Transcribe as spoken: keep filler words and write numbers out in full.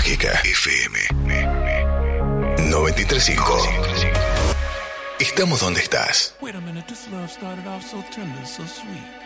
Mágica F M noventa y tres punto cinco. Estamos donde estás. Wait a minute, this love started off so tender, so sweet.